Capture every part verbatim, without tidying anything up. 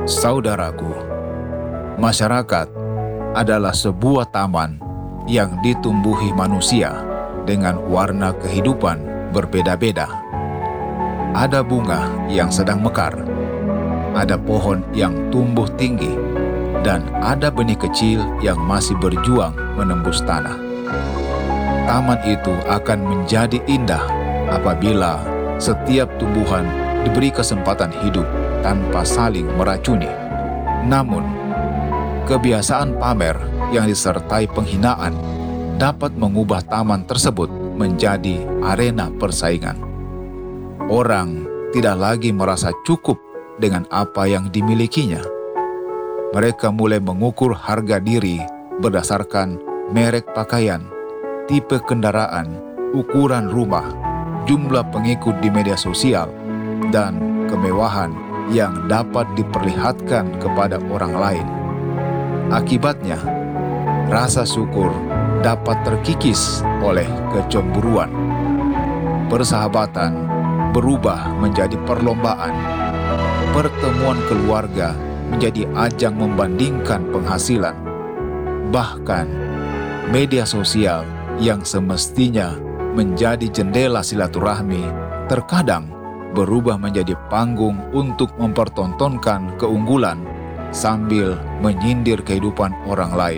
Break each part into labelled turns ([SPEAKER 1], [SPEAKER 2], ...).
[SPEAKER 1] Saudaraku, masyarakat adalah sebuah taman yang ditumbuhi manusia dengan warna kehidupan berbeda-beda. Ada bunga yang sedang mekar, ada pohon yang tumbuh tinggi, dan ada benih kecil yang masih berjuang menembus tanah. Taman itu akan menjadi indah apabila setiap tumbuhan diberi kesempatan hidup tanpa saling meracuni. Namun, kebiasaan pamer yang disertai penghinaan dapat mengubah taman tersebut menjadi arena persaingan. Orang tidak lagi merasa cukup dengan apa yang dimilikinya. Mereka mulai mengukur harga diri berdasarkan merek pakaian, tipe kendaraan, ukuran rumah, jumlah pengikut di media sosial, dan kemewahan yang dapat diperlihatkan kepada orang lain. Akibatnya, rasa syukur dapat terkikis oleh kecemburuan. Persahabatan berubah menjadi perlombaan. Pertemuan keluarga menjadi ajang membandingkan penghasilan. Bahkan, media sosial yang semestinya menjadi jendela silaturahmi terkadang berubah menjadi panggung untuk mempertontonkan keunggulan sambil menyindir kehidupan orang lain.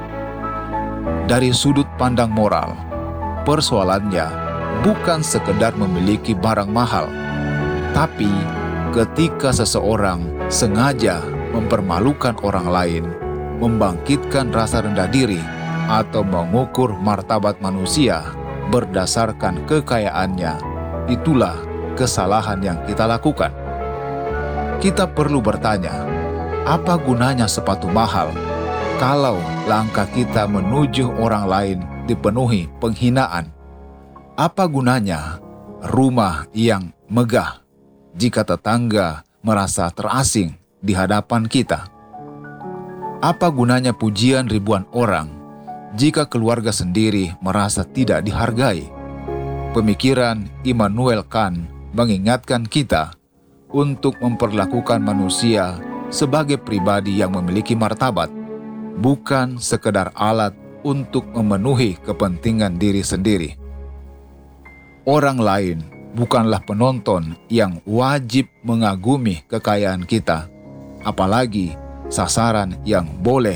[SPEAKER 1] Dari sudut pandang moral, persoalannya bukan sekedar memiliki barang mahal, tapi ketika seseorang sengaja mempermalukan orang lain, membangkitkan rasa rendah diri, atau mengukur martabat manusia berdasarkan kekayaannya, itulah kesalahan yang kita lakukan. Kita perlu bertanya, apa gunanya sepatu mahal kalau langkah kita menuju orang lain dipenuhi penghinaan? Apa gunanya rumah yang megah jika tetangga merasa terasing di hadapan kita? Apa gunanya pujian ribuan orang jika keluarga sendiri merasa tidak dihargai? Pemikiran Immanuel Kant mengingatkan kita untuk memperlakukan manusia sebagai pribadi yang memiliki martabat, bukan sekedar alat untuk memenuhi kepentingan diri sendiri. Orang lain bukanlah penonton yang wajib mengagumi kekayaan kita, apalagi sasaran yang boleh